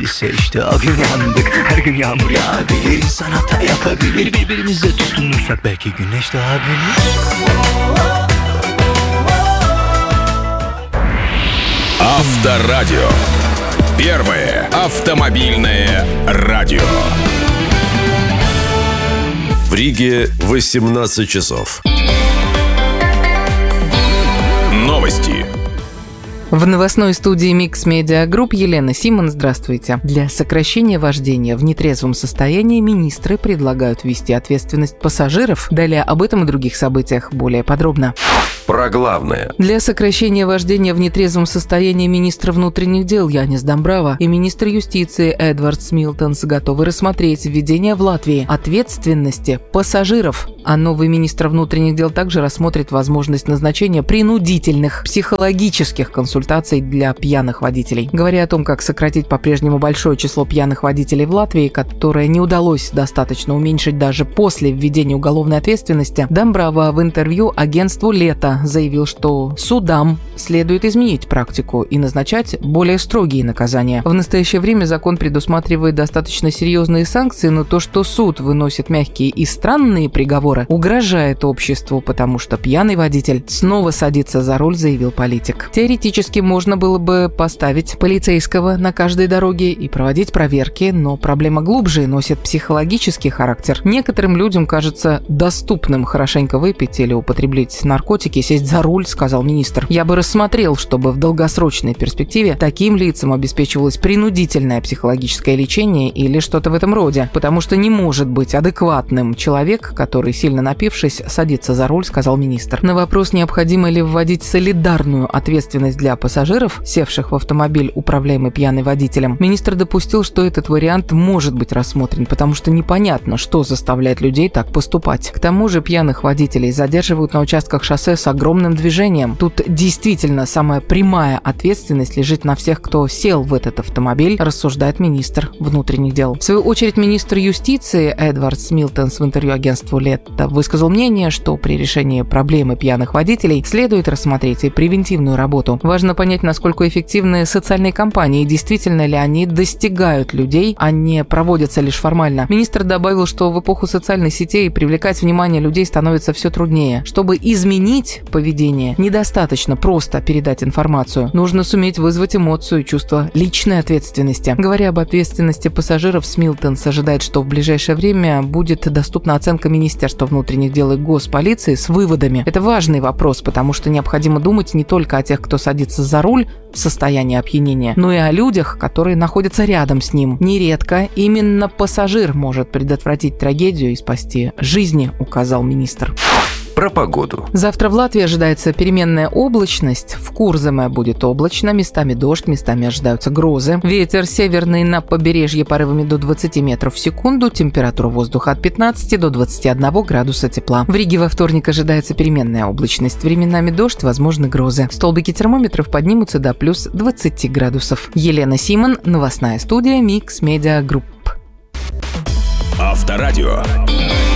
ise işte o gün yandık. Her gün yağmur yağabilir, insan hata yapabilir. Birbirimize tutunursak belki güneş doğabilir. Авторадио. Первое автомобильное радио. В Риге 18 часов. Новости. В новостной студии Mix Media Group Елена Симон, здравствуйте. Для сокращения вождения в нетрезвом состоянии министры предлагают ввести ответственность пассажиров. Далее об этом и других событиях более подробно. Про главное. Для сокращения вождения в нетрезвом состоянии министр внутренних дел Янис Дамбрава и министр юстиции Эдвардс Милтонс готовы рассмотреть введение в Латвии ответственности пассажиров. А новый министр внутренних дел также рассмотрит возможность назначения принудительных психологических консультаций для пьяных водителей. Говоря о том, как сократить по-прежнему большое число пьяных водителей в Латвии, которое не удалось достаточно уменьшить даже после введения уголовной ответственности, Дамбрава в интервью агентству «Лето» заявил, что судам следует изменить практику и назначать более строгие наказания. В настоящее время закон предусматривает достаточно серьезные санкции, но то, что суд выносит мягкие и странные приговоры, угрожает обществу, потому что пьяный водитель снова садится за руль, заявил политик. Теоретически можно было бы поставить полицейского на каждой дороге и проводить проверки, но проблема глубже и носит психологический характер. Некоторым людям кажется доступным хорошенько выпить или употреблять наркотики, сесть за руль, сказал министр. Я бы рассмотрел, чтобы в долгосрочной перспективе таким лицам обеспечивалось принудительное психологическое лечение или что-то в этом роде, потому что не может быть адекватным человек, который, сильно напившись, садится за руль, сказал министр. На вопрос, необходимо ли вводить солидарную ответственность для пассажиров, севших в автомобиль, управляемый пьяным водителем, министр допустил, что этот вариант может быть рассмотрен, потому что непонятно, что заставляет людей так поступать. К тому же пьяных водителей задерживают на участках шоссе с огромным движением. Тут действительно самая прямая ответственность лежит на всех, кто сел в этот автомобиль, рассуждает министр внутренних дел. В свою очередь, министр юстиции Эдвардс Милтонс в интервью агентству «Лето» высказал мнение, что при решении проблемы пьяных водителей следует рассмотреть и превентивную работу. Важно понять, насколько эффективны социальные кампании, действительно ли они достигают людей, а не проводятся лишь формально. Министр добавил, что в эпоху социальных сетей привлекать внимание людей становится все труднее. Чтобы изменить поведение, недостаточно просто передать информацию. Нужно суметь вызвать эмоцию и чувство личной ответственности. Говоря об ответственности пассажиров, Милтонс ожидает, что в ближайшее время будет доступна оценка Министерства внутренних дел и Госполиции с выводами. Это важный вопрос, потому что необходимо думать не только о тех, кто садится за руль в состоянии опьянения, но и о людях, которые находятся рядом с ним. Нередко именно пассажир может предотвратить трагедию и спасти жизни, указал министр. Про погоду. Завтра в Латвии ожидается переменная облачность. В Курземе будет облачно, местами дождь, местами ожидаются грозы. Ветер северный на побережье порывами до 20 метров в секунду. Температура воздуха от 15 до 21 градуса тепла. В Риге во вторник ожидается переменная облачность. Временами дождь, возможны грозы. Столбики термометров поднимутся до плюс 20 градусов. Елена Симон, новостная студия Mix Media Group. Авторадио.